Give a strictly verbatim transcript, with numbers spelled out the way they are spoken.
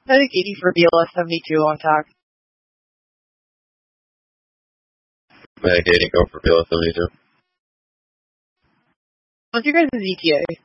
I think eighty for B L S seventy-two on attack. Mag eighty, go for B L S seventy-two. What's your guys' E T A?